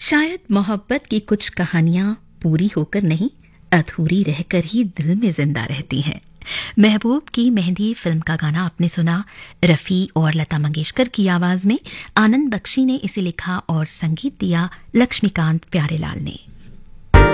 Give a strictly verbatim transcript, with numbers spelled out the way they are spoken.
शायद मोहब्बत की कुछ कहानियां पूरी होकर नहीं, अधूरी रहकर ही दिल में जिंदा रहती हैं। महबूब की मेहंदी फिल्म का गाना आपने सुना। रफी और लता मंगेशकर की आवाज में आनंद बख्शी ने इसे लिखा और संगीत दिया लक्ष्मीकांत प्यारेलाल ने।